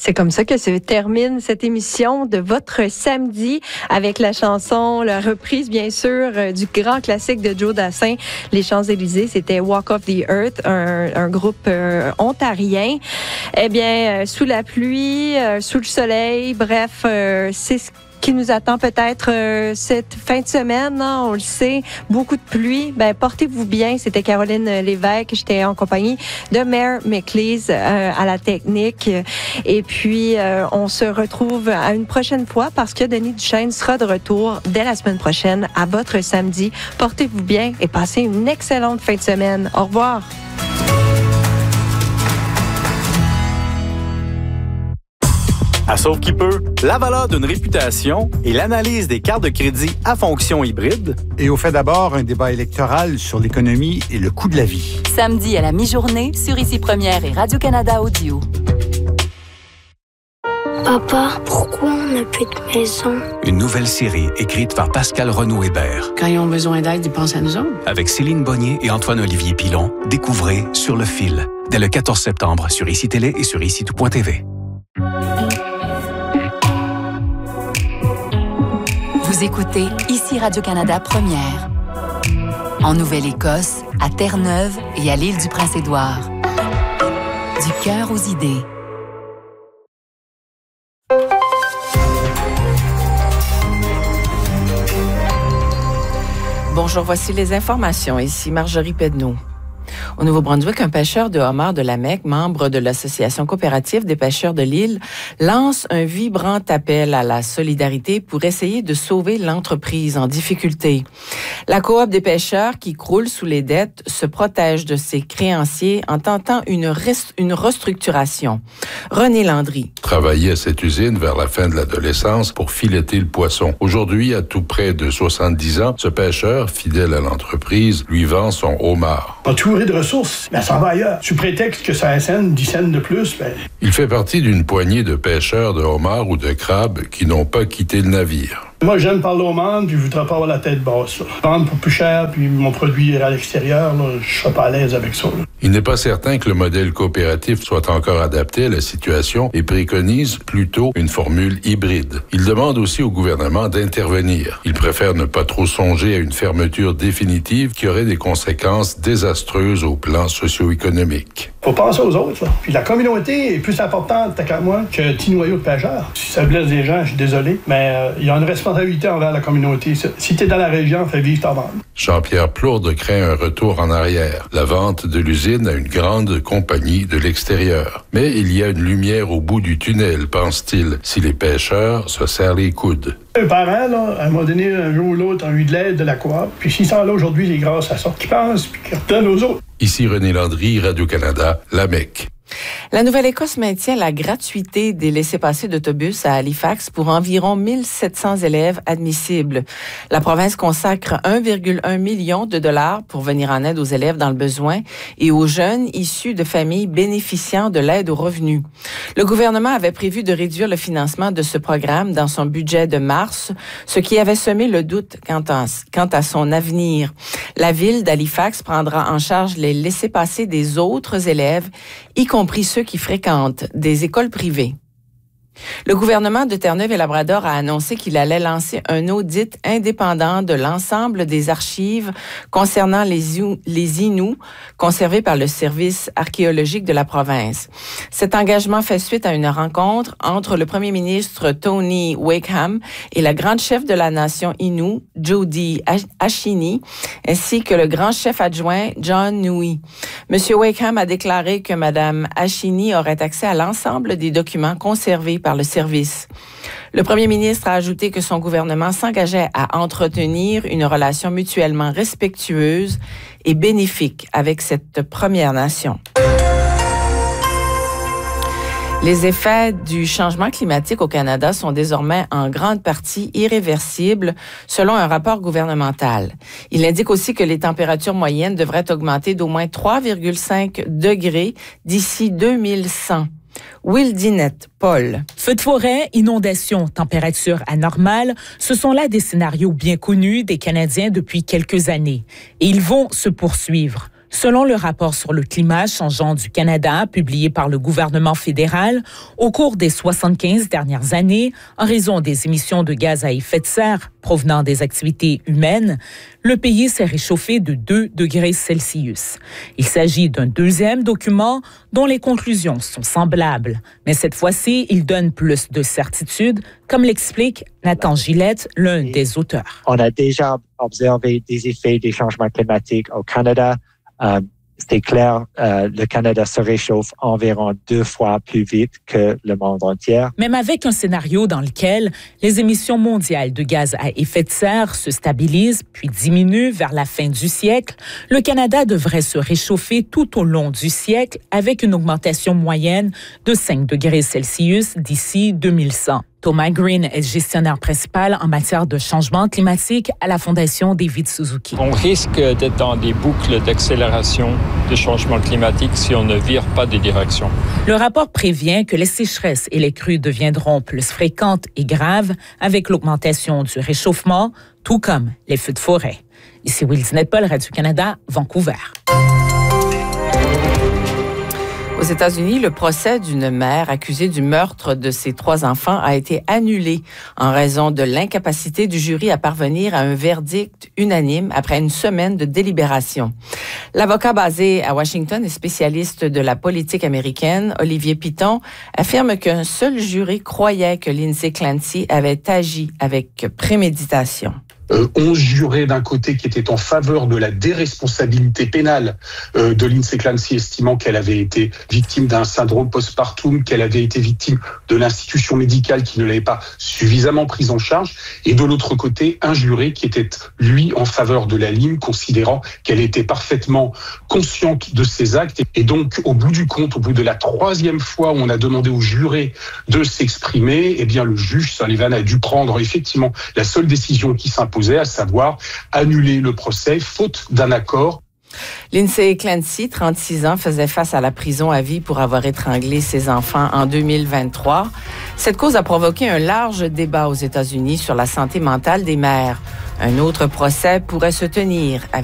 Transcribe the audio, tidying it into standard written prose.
C'est comme ça que se termine cette émission de votre samedi avec la chanson, la reprise bien sûr du grand classique de Joe Dassin, Les Champs-Élysées. C'était Walk of the Earth, un groupe ontarien. Eh bien, sous la pluie, sous le soleil, bref, c'est ce qui nous attend peut-être cette fin de semaine, hein, on le sait, beaucoup de pluie. Ben portez-vous bien. C'était Caroline Lévesque. J'étais en compagnie de Mare McLeese à la technique. Et puis, on se retrouve à une prochaine fois parce que Denis Duchesne sera de retour dès la semaine prochaine à votre samedi. Portez-vous bien et passez une excellente fin de semaine. Au revoir. À Sauve qui peut, la valeur d'une réputation et l'analyse des cartes de crédit à fonction hybride. Et au fait d'abord, un débat électoral sur l'économie et le coût de la vie. Samedi à la mi-journée sur Ici Première et Radio-Canada Audio. Papa, pourquoi on n'a plus de maison? Une nouvelle série écrite par Pascal Renaud-Hébert. Quand ils ont besoin d'aide, ils pensent à nous autres. Avec Céline Bonnier et Antoine-Olivier Pilon, découvrez Sur le fil, dès le 14 septembre sur ICI Télé et sur ICI-tout.tv. Vous écoutez Ici Radio-Canada Première. En Nouvelle-Écosse, à Terre-Neuve et à l'île du Prince-Édouard. Du cœur aux idées. Bonjour, voici les informations. Ici Marjorie Pedneau. Au Nouveau-Brunswick, un pêcheur de homards de la Mecque, membre de l'Association coopérative des pêcheurs de l'île, lance un vibrant appel à la solidarité pour essayer de sauver l'entreprise en difficulté. La coop des pêcheurs, qui croule sous les dettes, se protège de ses créanciers en tentant une restructuration. René Landry. Travaillait à cette usine vers la fin de l'adolescence pour fileter le poisson. Aujourd'hui, à tout près de 70 ans, ce pêcheur, fidèle à l'entreprise, lui vend son homard. Entouré de ressources, mais ça va ailleurs. Sous prétexte que ça a 10 cents de plus, Il fait partie d'une poignée de pêcheurs de homards ou de crabes qui n'ont pas quitté le navire. Moi, j'aime parler au monde, puis je voudrais pas avoir la tête basse. Là. Vendre pour plus cher, puis mon produit à l'extérieur, là, je serais pas à l'aise avec ça. Là. Il n'est pas certain que le modèle coopératif soit encore adapté à la situation et préconise plutôt une formule hybride. Il demande aussi au gouvernement d'intervenir. Il préfère ne pas trop songer à une fermeture définitive qui aurait des conséquences désastreuses au plan socio-économique. Faut penser aux autres, là. Puis la communauté est plus importante, qu'à moi, que un petit noyau de pêcheurs. Si ça blesse des gens, je suis désolé, mais il y a une responsabilité envers la communauté. Si t'es dans la région, fais vivre ta vente. Jean-Pierre Plourde craint un retour en arrière, la vente de l'usine à une grande compagnie de l'extérieur. Mais il y a une lumière au bout du tunnel, pense-t-il, si les pêcheurs se serrent les coudes. Les parents, là, à un moment donné, un jour ou l'autre, ont eu de l'aide de la coop. Puis s'ils sont là aujourd'hui, c'est grâce à ça qu'ils pensent puis qu'ils redonnent aux autres. Ici René Landry, Radio-Canada, La Mecque. La Nouvelle-Écosse maintient la gratuité des laissez-passer d'autobus à Halifax pour environ 1700 élèves admissibles. La province consacre 1,1 million de dollars pour venir en aide aux élèves dans le besoin et aux jeunes issus de familles bénéficiant de l'aide aux revenus. Le gouvernement avait prévu de réduire le financement de ce programme dans son budget de mars, ce qui avait semé le doute quant à son avenir. La ville d'Halifax prendra en charge les laissez-passer des autres élèves, y compris ceux qui fréquentent des écoles privées. Le gouvernement de Terre-Neuve et Labrador a annoncé qu'il allait lancer un audit indépendant de l'ensemble des archives concernant les Inuits conservées par le service archéologique de la province. Cet engagement fait suite à une rencontre entre le premier ministre Tony Wakeham et la grande chef de la nation Innu, Jody Ashini, ainsi que le grand chef adjoint John Nui. Monsieur Wakeham a déclaré que Madame Ashini aurait accès à l'ensemble des documents conservés par le service. Le premier ministre a ajouté que son gouvernement s'engageait à entretenir une relation mutuellement respectueuse et bénéfique avec cette Première Nation. Les effets du changement climatique au Canada sont désormais en grande partie irréversibles, selon un rapport gouvernemental. Il indique aussi que les températures moyennes devraient augmenter d'au moins 3,5 degrés d'ici 2100. Will Dinette, Paul. Feux de forêt, inondations, températures anormales, ce sont là des scénarios bien connus des Canadiens depuis quelques années. Et ils vont se poursuivre. Selon le rapport sur le climat changeant du Canada, publié par le gouvernement fédéral, au cours des 75 dernières années, en raison des émissions de gaz à effet de serre provenant des activités humaines, le pays s'est réchauffé de 2 degrés Celsius. Il s'agit d'un deuxième document dont les conclusions sont semblables. Mais cette fois-ci, il donne plus de certitude, comme l'explique Nathan Gillette, l'un des auteurs. On a déjà observé des effets des changements climatiques au Canada. C'est clair, le Canada se réchauffe environ 2 fois plus vite que le monde entier. Même avec un scénario dans lequel les émissions mondiales de gaz à effet de serre se stabilisent puis diminuent vers la fin du siècle, le Canada devrait se réchauffer tout au long du siècle avec une augmentation moyenne de 5 degrés Celsius d'ici 2100. Thomas Green est gestionnaire principal en matière de changement climatique à la Fondation David Suzuki. On risque d'être dans des boucles d'accélération de changement climatique si on ne vire pas de direction. Le rapport prévient que les sécheresses et les crues deviendront plus fréquentes et graves avec l'augmentation du réchauffement, tout comme les feux de forêt. Ici Will Dinette-Paul, Radio-Canada, Vancouver. Aux États-Unis, le procès d'une mère accusée du meurtre de ses 3 enfants a été annulé en raison de l'incapacité du jury à parvenir à un verdict unanime après une semaine de délibération. L'avocat basé à Washington et spécialiste de la politique américaine, Olivier Piton, affirme qu'un seul jury croyait que Lindsay Clancy avait agi avec préméditation. 11 jurés d'un côté qui étaient en faveur de la déresponsabilité pénale de Lindsay Clancy, estimant qu'elle avait été victime d'un syndrome postpartum, qu'elle avait été victime de l'institution médicale qui ne l'avait pas suffisamment prise en charge. Et de l'autre côté, un juré qui était, lui, en faveur de la ligne, considérant qu'elle était parfaitement consciente de ses actes. Et donc, au bout du compte, au bout de la 3e fois où on a demandé aux jurés de s'exprimer, eh bien, le juge Sullivan a dû prendre effectivement la seule décision qui s'impose, à savoir annuler le procès, faute d'un accord. Lindsay Clancy, 36 ans, faisait face à la prison à vie pour avoir étranglé ses enfants en 2023. Cette cause a provoqué un large débat aux États-Unis sur la santé mentale des mères. Un autre procès pourrait se tenir avec